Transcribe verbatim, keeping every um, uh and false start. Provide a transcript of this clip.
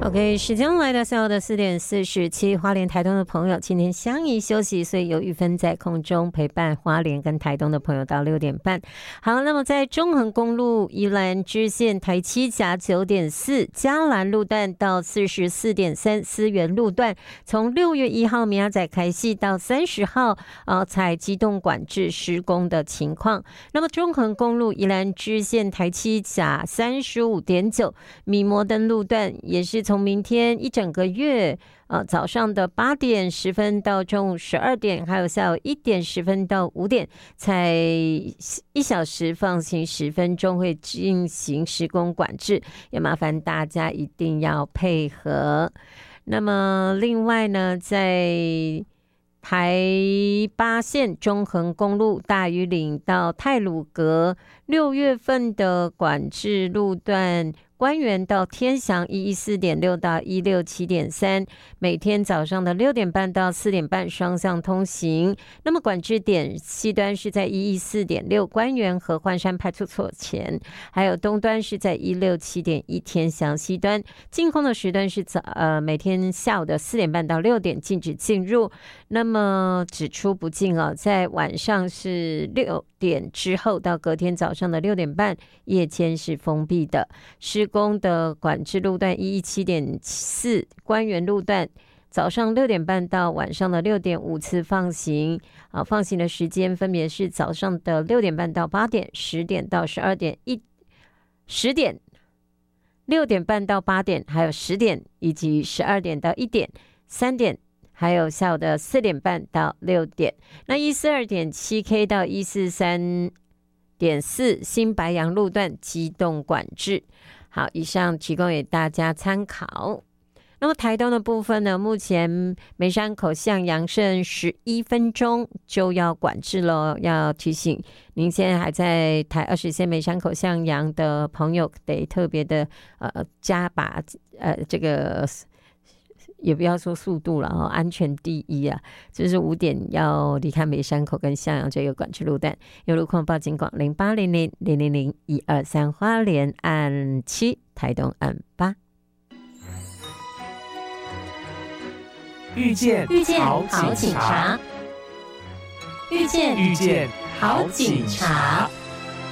OK， 时间来到下午的四点四十七，花莲台东的朋友今天相宜休息，所以有玉芬在空中陪伴花莲跟台东的朋友到六点半。好，那么在中横公路宜兰支线台七甲九点四嘉兰路段到四十四点三思源路段，从六月一号明仔载开始到三十号，呃，采机动管制施工的情况。那么中横公路宜兰支线台七甲三十五点九米摩登路段也是从从明天一整个月，呃，早上的八点十分到中午十二点，还有下午一点十分到五点，才一小时放行十分钟会进行施工管制，也麻烦大家一定要配合。那么另外呢，在台八线中横公路大屿岭到太鲁阁六月份的管制路段，官园到天祥一一四点六到一六七点三，每天早上的六点半到四点半双向通行。那么管制点西端是在一一四点六官园和换山派出所前，还有东端是在一六七点一天祥西端。净空的时段是早呃每天下午的四点半到六点禁止进入。那么只出不进哦，在晚上是六点之后到隔天早上的六点半，夜间是封闭的。施工的管制路段一一七点四官园路段，早上六点半到晚上的六点五次放行，啊，放行的时间分别是早上的六点半到八点、十点到十二点、一十点、六点半到八点，还有十点以及十二点到一点、三点。还有下午的四点半到六点，那一四二点七 K 到一四三点四新白杨路段机动管制。好，以上提供给大家参考。那么台东的部分呢，目前梅山口向阳剩十一分钟就要管制了，要提醒您现在还在台二十线梅山口向阳的朋友，得特别的呃加把呃这个。也不要说速度了，安全第一啊！就是五点要离开梅山口跟向阳这个管制路段，有路况报警广零八零零零零零一二三花莲按七，台东按八。 遇见遇见好警察，遇见遇见好警察。